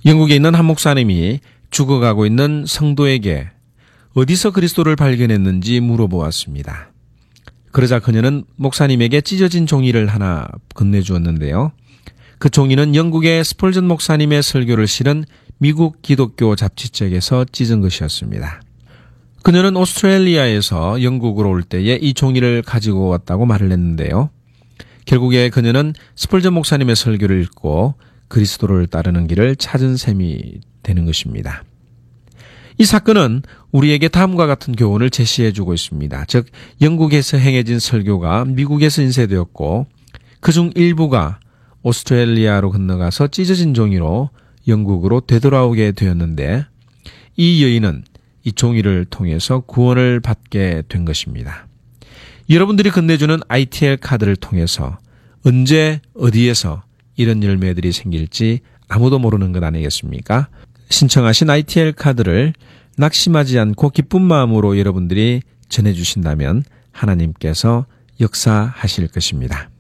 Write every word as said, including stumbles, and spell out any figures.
영국에 있는 한 목사님이 죽어가고 있는 성도에게 어디서 그리스도를 발견했는지 물어보았습니다. 그러자 그녀는 목사님에게 찢어진 종이를 하나 건네주었는데요. 그 종이는 영국의 스펄전 목사님의 설교를 실은 미국 기독교 잡지책에서 찢은 것이었습니다. 그녀는 오스트레일리아에서 영국으로 올 때에 이 종이를 가지고 왔다고 말을 했는데요. 결국에 그녀는 스펄전 목사님의 설교를 읽고 그리스도를 따르는 길을 찾은 셈이 되는 것입니다. 이 사건은 우리에게 다음과 같은 교훈을 제시해주고 있습니다. 즉, 영국에서 행해진 설교가 미국에서 인쇄되었고 그중 일부가 오스트레일리아로 건너가서 찢어진 종이로 영국으로 되돌아오게 되었는데 이 여인은 이 종이를 통해서 구원을 받게 된 것입니다. 여러분들이 건네주는 아이티엘 카드를 통해서 언제 어디에서 이런 열매들이 생길지 아무도 모르는 것 아니겠습니까? 신청하신 아이티엘 카드를 낙심하지 않고 기쁜 마음으로 여러분들이 전해주신다면 하나님께서 역사하실 것입니다.